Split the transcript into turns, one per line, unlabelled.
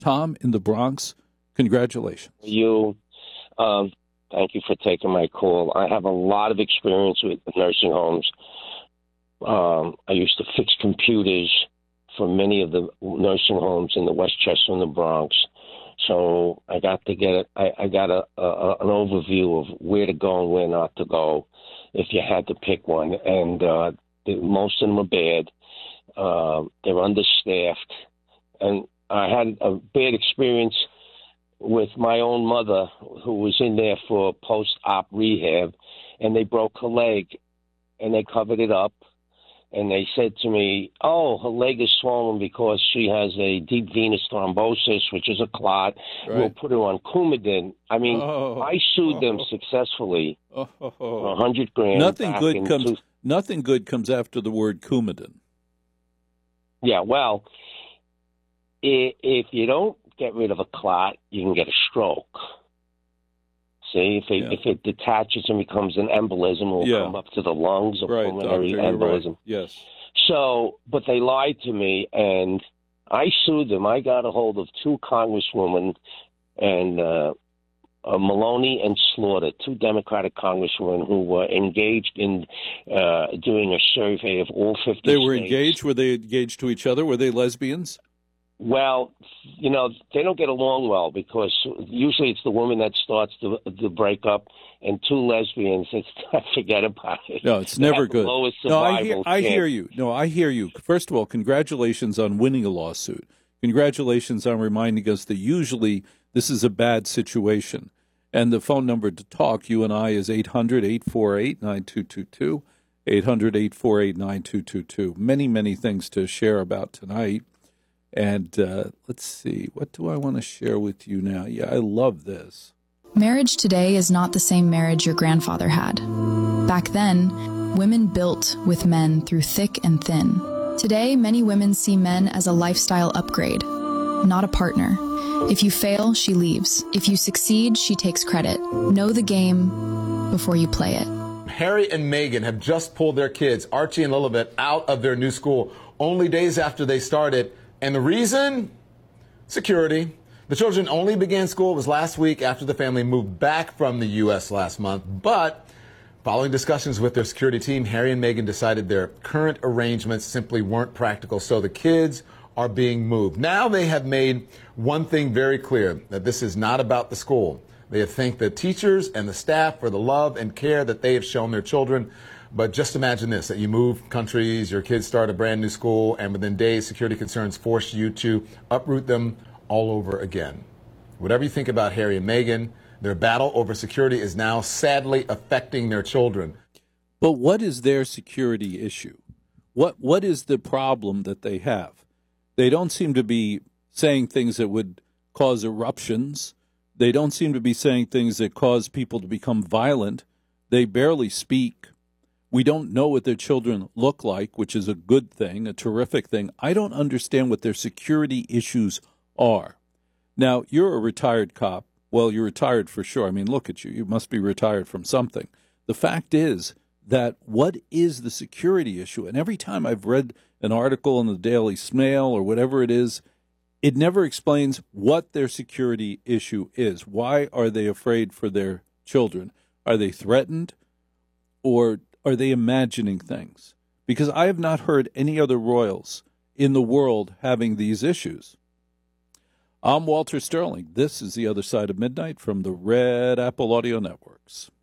Tom in the Bronx, congratulations.
Thank you for taking my call. I have a lot of experience with nursing homes. I used to fix computers for many of the nursing homes in the Westchester and the Bronx. So I got to get I got an overview of where to go and where not to go if you had to pick one. And most of them are bad. They're understaffed. And I had a bad experience with my own mother, who was in there for post-op rehab, and they broke her leg, and they covered it up. And they said to me, oh, her leg is swollen because she has a deep venous thrombosis, which is a clot. Right. We'll put her on Coumadin. I mean, I sued them successfully for $100,000.
Nothing good comes after the word Coumadin.
Yeah, well, if you don't get rid of a clot, you can get a stroke. See, if it detaches and becomes an embolism, it will come up to the lungs, or pulmonary embolism.
Right. Yes.
So, but they lied to me, and I sued them. I got a hold of two congresswomen, and Maloney and Slaughter, two Democratic congresswomen who were engaged in doing a survey of all 50 states.
They were engaged? Were they engaged to each other? Were they lesbians?
Well, they don't get along well because usually it's the woman that starts the breakup, and two lesbians, forget about it.
No, it's never good. No, I hear you. No, I hear you. First of all, congratulations on winning a lawsuit. Congratulations on reminding us that usually this is a bad situation. And the phone number to talk, you and I, is 800-848-9222, 800-848-9222. Many, many things to share about tonight. And let's see, what do I want to share with you now? Yeah, I love this.
Marriage today is not the same marriage your grandfather had. Back then, women built with men through thick and thin. Today, many women see men as a lifestyle upgrade, not a partner. If you fail, she leaves. If you succeed, she takes credit. Know the game before you play it.
Harry and Meghan have just pulled their kids, Archie and Lilibet, out of their new school only days after they started. And the reason? Security. The children only began school was last week after the family moved back from the U.S. last month. But following discussions with their security team, Harry and Meghan decided their current arrangements simply weren't practical. So the kids are being moved. Now they have made one thing very clear, that this is not about the school. They thank the teachers and the staff for the love and care that they have shown their children. But just imagine this, that you move countries, your kids start a brand new school, and within days, security concerns force you to uproot them all over again. Whatever you think about Harry and Meghan, their battle over security is now sadly affecting their children.
But what is their security issue? What is the problem that they have? They don't seem to be saying things that would cause eruptions. They don't seem to be saying things that cause people to become violent. They barely speak. We don't know what their children look like, which is a good thing, a terrific thing. I don't understand what their security issues are. Now, you're a retired cop. Well, you're retired for sure. I mean, look at you. You must be retired from something. The fact is that what is the security issue? And every time I've read an article in the Daily Mail or whatever it is, it never explains what their security issue is. Why are they afraid for their children? Are they threatened, or are they imagining things? Because I have not heard any other royals in the world having these issues. I'm Walter Sterling. This is The Other Side of Midnight from the Red Apple Audio Networks.